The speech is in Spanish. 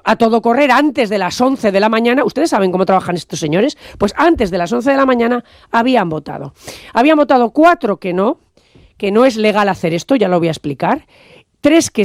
a todo correr, antes de las 11 de la mañana, ustedes saben cómo trabajan estos señores, pues antes de las 11 de la mañana habían votado. Habían votado 4 que no es legal hacer esto, ya lo voy a explicar, 3 que